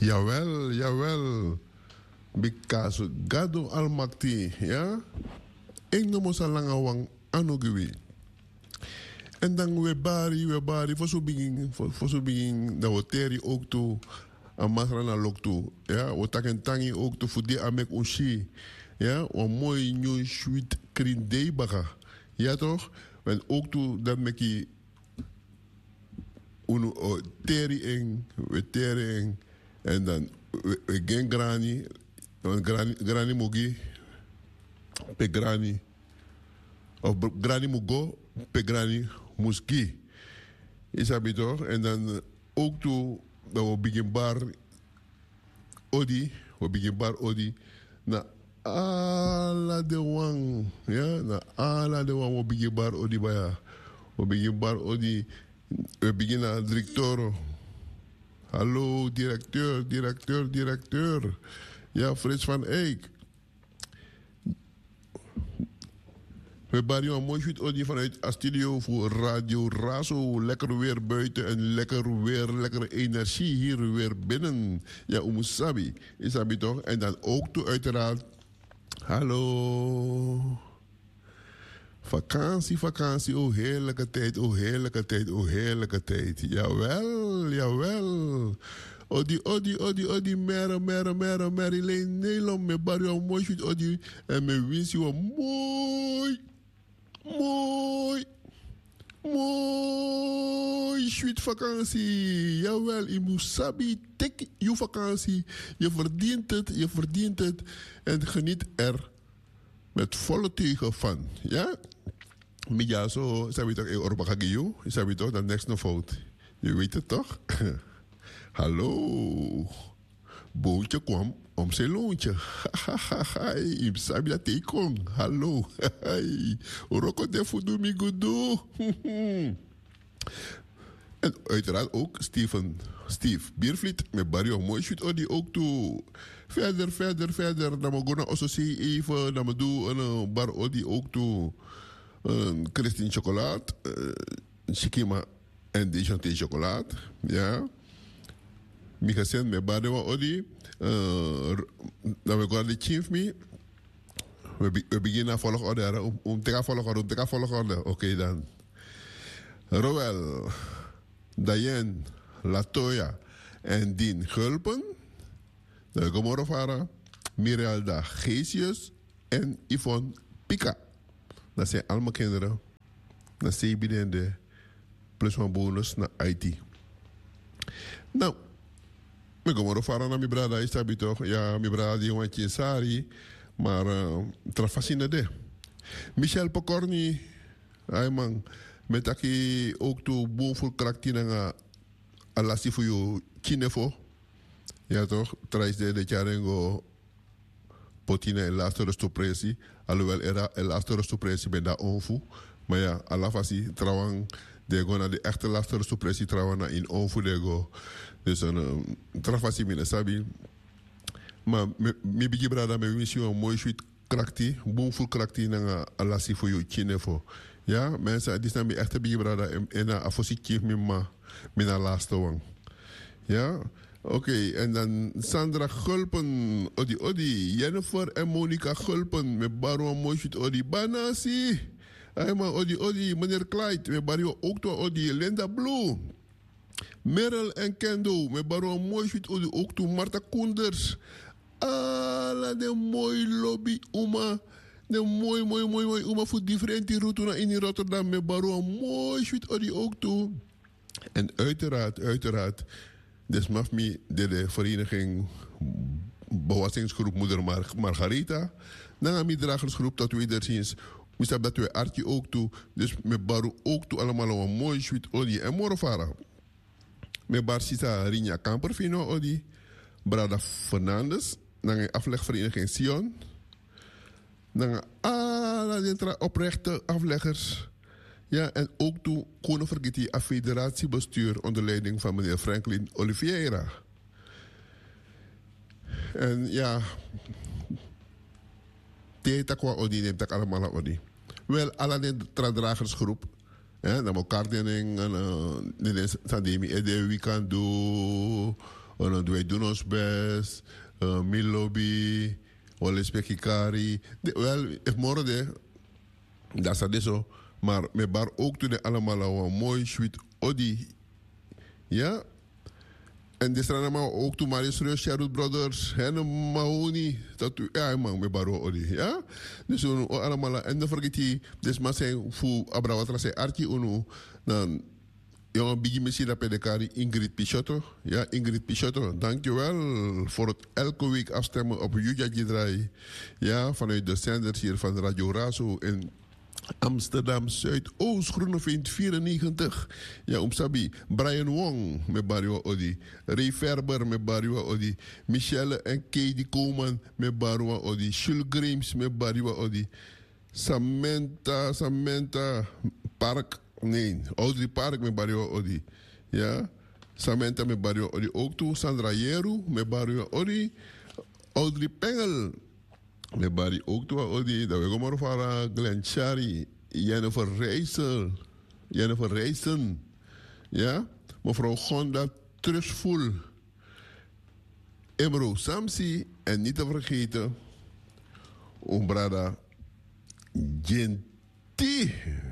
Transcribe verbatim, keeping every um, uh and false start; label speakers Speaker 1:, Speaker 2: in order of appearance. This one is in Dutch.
Speaker 1: Jawel, jawel. Because Gado Almakti, ja. Ik noem ons al lang anogewi. En dan we bari, we bari, voor zo begin, voor zo begin, dat we teri ook toe, aan masrana lok toe, ja. We taken tangi ook toe, voor die amek unshi, ja. Een mooi nieuw sweet krin debaga, ja toch? En ook toe, dat meki, unu o teri eng, we teri eng, en dan we, we gen grani, grani, grani mogi, pe grani, of grani mugo, pe grani muski. Is dat toch? En dan ook toe, dat we begin bar odi, we begin bar odi, na ala de wang, ja, na ala de wang, we begin bar odi baya. We begin bar odi, we beginnen directeur. Hallo, directeur, directeur, directeur. Ja, Frits van Eyck. We baren een mooi shoot audio vanuit a studio voor Radio Razo. Lekker weer buiten en lekker weer, lekkere energie hier weer binnen. Ja, umusabi. Isabi toch? En dan ook toe uiteraard. Hallo. Vakantie, vakantie, oh heerlijke tijd, oh heerlijke tijd, oh heerlijke tijd. Jawel, jawel. Odi, odi, odi, odi, mere, mere, mere, mere, leen, Nederland, me bari een mooi shoot odi. En me wens je een mooi, mooi, mooi shoot vakantie. Jawel, je moet sabi, take je vakantie. Je verdient het, je verdient het. En geniet er met volle teugen van, ja? Mija zo, sabi toch, eh, orba kagiyo, sabi toch, dan next no fout. Je weet het toch? Hallo. Boontje kwam om zijn loontje. Je sabi dat hij kon. Hallo. Roko de fudu mi gudu. En uiteraard ook Steven, Steve Biervliet met Barrio mooi shoot die ook toe. Verder, verder, verder. Dan moet ik ook even, dan moet ik een bar die ook toe. Een Christine Chocolade, een Shikima en Dejanté Chocolade. Ja. Mika sen met Barrio Odi. Dan we gaan de chief me. We beginnen volgorde. Om, om te gaan volgorde, om te gaan volgorde. Oké okay, dan. Roel. Diane, Latoya en Dien Gulpen, de Gomorrovara, Mirelda Geesius en Yvonne Pika. Dat zijn allemaal kinderen. Dat zijn de plus van bonus naar I T. Nou, mijn Gomorrovara naar mijn brada is dat toch? Ja, mijn brada die want je sari, maar uh, trafasine de. Michel Pokorni, ay man. Met aki ook toe bovenvol kraktina nga alasi voor jou kinefo. Ja toch? Trais de de charengo potina el laatste rustopresi. Alhoewel era el laatste rustopresi ben daar onfu. Maar ja, alafasi trouwang de go na de echte laatste rustopresi trouwang na in onfu de go. Dus een um, trafasi mine sabi. Maar mi bigi brada me wens you een mooi sweet krakti. Bovenvol kraktina nga alasi voor jou kinefo. Ja, mensen, die zijn echt een beetje brada en een afositje met me, met een laatste wang. Ja, oké, okay, en dan Sandra Gulpen, Odi Odi, Jennifer en Monica Gulpen, met Baron Moshit Odi Banasi. Hey man, Odi Odi, meneer Clyde, met Baron ook to Odi, Linda Blue. Merel en Kendo, met Baron Moshit Odi ook to Marta Koenders. Alla de mooi lobby, Uma. De mooi, mooi, mooi, mooi. Oma voor differente route in Rotterdam met Baro. Mooi sweet odi ook toe. En uiteraard, uiteraard. Dus maf me de, de vereniging bewassingsgroep Moeder Mar Margarita. Dan gaan we dragersgroep dat we wederziens. We staan dat we artje ook toe. Dus met Baro ook toe allemaal een mooi sweet odi. En morofara. Met Bar Sisa Rinja Kamperfino odi. Brada Fernandes. Dan een aflegvereniging Sion. Dan alle ah, oprechte afleggers. Ja, en ook toen konden vergeten een federatiebestuur onder leiding van meneer Franklin Oliveira. En ja, die takwa odi neemt dat allemaal odi. Wel, alle dragersgroep. Ja, dan moet kaartening en dan Sandemi Ede Weekend doen. Uh, wij doen ons best. Uh, Milobi. Wale spekikari. Wel, if morgen de. Dat is dat zo. Maar met bar ook toen allemaal een mooi sweet odi. Ja. En dit is dan ook toen maar eens rust, Sherwood Brothers. En Mahoney. Dat u, ja man, met bar odi. Ja. Dus we allemaal. En dan vergeet je. Dus maar zijn voor Abrawatra zijn artje unu. Dan. Jongen, bigi misschien dat pedekari Ingrid Pichotto. Ja, Ingrid Pichotto, dankjewel voor het elke week afstemmen op Juja Draai. Ja, vanuit de zenders hier van Radio Razo in Amsterdam Zuidoost, Groeneveen vierennegentig. Ja, Umsabi, Brian Wong met Barrio Odi. Ray Ferber met Barrio Odi. Michelle en Katie Koman met Barrio Odi. Jules Grimes met Barrio Odi. Samantha, Samantha Park. Nee, Audrey Park met Barrio Odi. Ja. Samantha met Barrio Odi ook toe. Sandra Jeru met Barrio Odi. Audrey Pengel met Barrio ook toe. Odi. Dat we komen voor Glenn Chari. Jennifer Reisel. Jennifer Reisen. Ja. Mevrouw Gonda Trustful. Emro Samsi. En niet te vergeten. Umbrada Genti.